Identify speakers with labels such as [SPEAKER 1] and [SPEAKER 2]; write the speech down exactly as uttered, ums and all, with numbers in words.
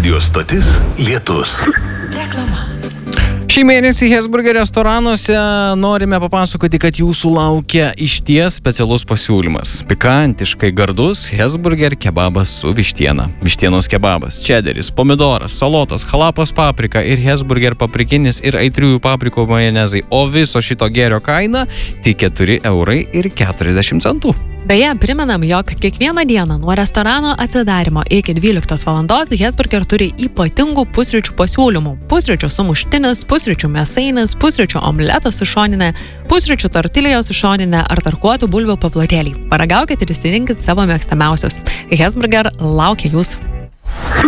[SPEAKER 1] Radio stotis Lietus.
[SPEAKER 2] Reklama.
[SPEAKER 3] Šį mėnesį Hesburger restoranuose norime papasakoti, kad jūsų laukia išties specialus pasiūlymas. Pikantiškai gardus Hesburger kebabas su vištiena. Vištienos kebabas, čederis, pomidoras, salotos, halapas paprika ir Hesburger paprikinis ir aitriųjų paprikų majonezai. O viso šito gėrio kaina tik keturi eurai ir keturiasdešimt centų.
[SPEAKER 2] Beje, primenam, jog kiekvieną dieną nuo restorano atsidarimo iki dvyliktos valandos Hesburger turi ypatingų pusryčių pasiūlymų. Pusryčių sumuštinis, pusryčių mėsainis, pusryčių omletas su šoninė, pusryčių tortilijos su šoninė ar tarkuotų bulvių paplotėliai. Paragaukit ir išsirinkit savo mėgstamiausius. Hesburger laukia jūsų.